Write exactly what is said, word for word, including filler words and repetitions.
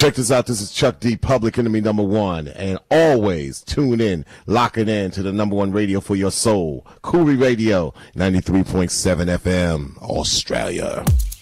Check this out. This is Chuck D, Public Enemy number one. And always tune in, lock it in to the number one radio for your soul. Cooley Radio, ninety-three point seven F M, Australia.